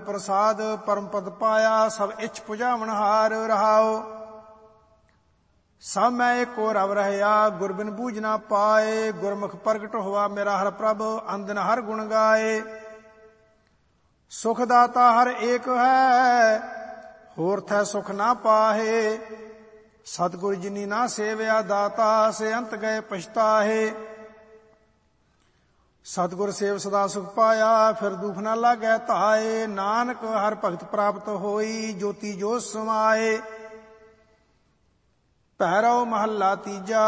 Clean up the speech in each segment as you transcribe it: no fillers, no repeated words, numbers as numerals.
प्रसाद परम पद पाया, सब इच्छ पुजावन हार रहाओ। सब मैं एको रव रहया, गुर बिन बूझ ना पाए, गुरमुख प्रगट हुआ मेरा हर प्रभ, अंदन हर गुण गाए। सुख दाता हर एक है, होर थै सुख ना पाहे, सतगुर जिनी ना सेवया, दाता से अंत गए पछताहे। सतगुर सेव सदा सुख पाया, फिर दुख न लागै ताए, नानक हर भगत प्राप्त होई, ज्योति जोत समाए। भैरव महला तीजा,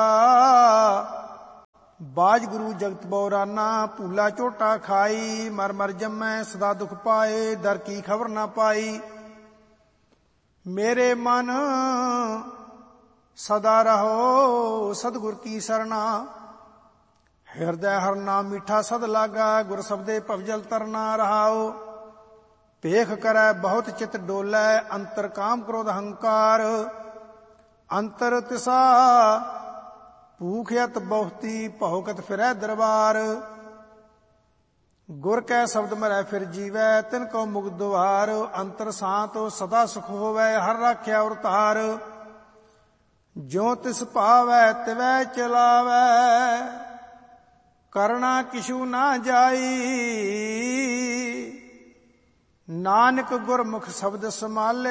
बाज गुरु जगत बौराना, भूला झोटा खाई, मर मर जमै सदा दुख पाए, डर की खबर ना पाई। मेरे मन सदा रहो सतगुर की सरना, हृदय हर नाम मीठा सद लागा, गुर शब्दे भवजल तरना रहाओ। पेख करै बहुत चित डोलै, अंतर काम क्रोध अहंकार, अंतर तिसा भूखयत बहुती, भौकत फिरै दरबार। गुर कै शब्द मरै फिर जीवै, तिनको मुक्त द्वार, अंतर शांत सदा सुख होवै, हर राख्या अवतार। ज्यों तिस पावै तिवै चलावै, करना किछु ना जाई। नानक गुरमुख शब्द संभाले,